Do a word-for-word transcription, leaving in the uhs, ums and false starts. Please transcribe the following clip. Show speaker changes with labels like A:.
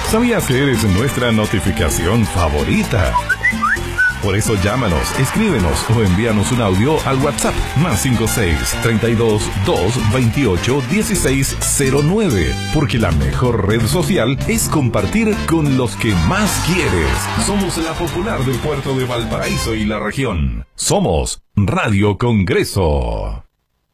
A: ¿Sabías que eres nuestra notificación favorita? Por eso llámanos, escríbenos o envíanos un audio al WhatsApp más cinco seis, treinta y dos, dos, veintiocho, dieciséis, cero nueve. Porque la mejor red social es compartir con los que más quieres. Somos la popular del puerto de Valparaíso y la región. Somos Radio Congreso.